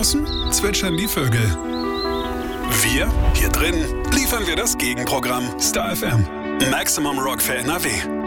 Draußen zwitschern die Vögel. Wir, hier drin, liefern wir das Gegenprogramm. Star FM. Maximum Rock für NRW.